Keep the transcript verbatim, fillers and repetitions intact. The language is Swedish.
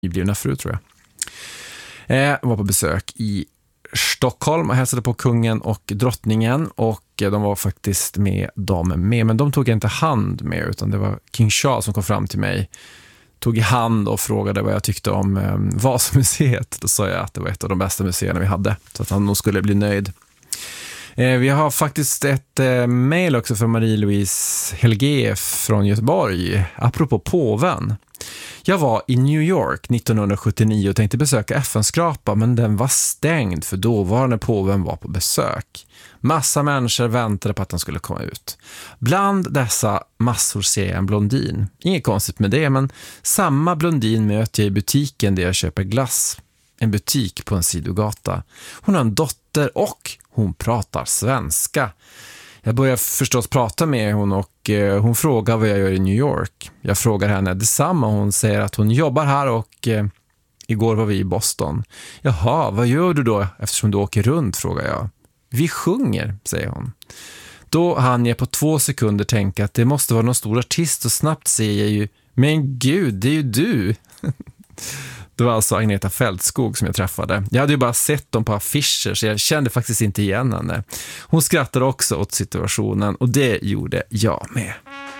nyblivna fru tror jag. Eh, var på besök i Stockholm och hälsade på kungen och drottningen, och de var faktiskt med dem med, men de tog inte hand med, utan det var King Charles som kom fram till mig, tog i hand och frågade vad jag tyckte om eh, Vasamuseet. Då sa jag att det var ett av de bästa museerna vi hade, så att han nog skulle bli nöjd. Eh, vi har faktiskt ett eh, mejl också från Marie-Louise Helge från Göteborg, apropå påven. Jag var i New York nittonhundrasjuttionio och tänkte besöka F N-skrapa, men den var stängd för dåvarande påven var på besök. Massa människor väntade på att han skulle komma ut. Bland dessa massor ser jag en blondin. Inget konstigt med det, men samma blondin möter jag i butiken där jag köper glass. En butik på en sidogata. Hon har en dotter och hon pratar svenska. Jag börjar förstås prata med hon och eh, hon frågar vad jag gör i New York. Jag frågar henne detsamma och hon säger att hon jobbar här och eh, igår var vi i Boston. Jaha, vad gör du då eftersom du åker runt, frågar jag. Vi sjunger, säger hon. Då hann jag på två sekunder tänka att det måste vara någon stor artist och snabbt säger jag ju, men gud, det är ju du. Det var alltså Agneta Fältskog som jag träffade. Jag hade ju bara sett dem på affischer så jag kände faktiskt inte igen henne. Hon skrattade också åt situationen och det gjorde jag med.